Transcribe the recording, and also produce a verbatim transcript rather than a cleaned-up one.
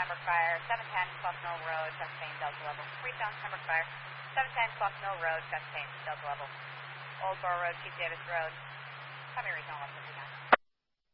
Pembroke Fire, seven ten Clough Mill Road, Chesapeake, Delta Level. Three Sounds Pembroke Fire, seven ten Clough Mill Road, Chesapeake, Delta Level. Old Borough Road, Chief Davis Road. Tommy Regional one fifty-nine.